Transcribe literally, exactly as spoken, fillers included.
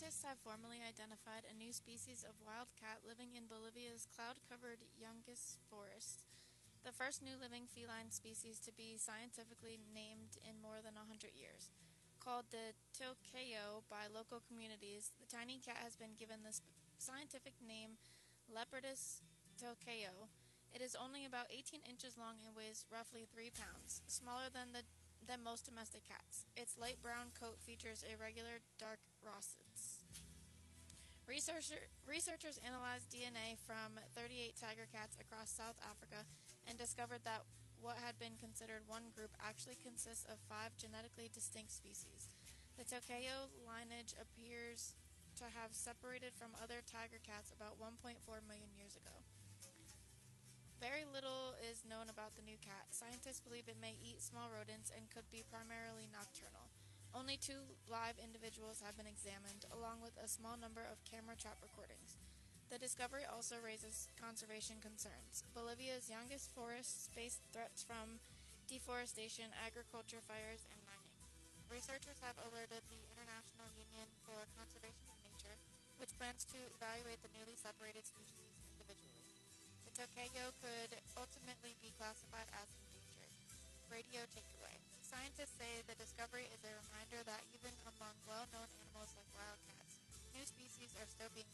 Scientists have formally identified a new species of wild cat living in Bolivia's cloud-covered Yungas forests, the first new living feline species to be scientifically named in more than a hundred years. Called the Tilcayo by local communities, the tiny cat has been given the scientific name Leopardus tilcayo. It is only about eighteen inches long and weighs roughly three pounds, smaller than the than most domestic cats. Its light brown coat features irregular dark rosettes. Researcher, researchers analyzed D N A from thirty-eight tiger cats across South Africa and discovered that what had been considered one group actually consists of five genetically distinct species. The Tilcayo lineage appears to have separated from other tiger cats about one point four million years ago. Very little is known about the new cat. Scientists believe it may eat small rodents and could be primarily nocturnal. Only two live individuals have been examined, along with a small number of camera trap recordings. The discovery also raises conservation concerns. Bolivia's youngest forests face threats from deforestation, agriculture, fires, and mining. Researchers have alerted the International Union for Conservation of Nature, which plans to evaluate the newly separated species individually. The Tilcayo could ultimately be classified as endangered. Radio takeaway. Scientists say the discovery is a reminder that even among well-known animals like wildcats, new species are still being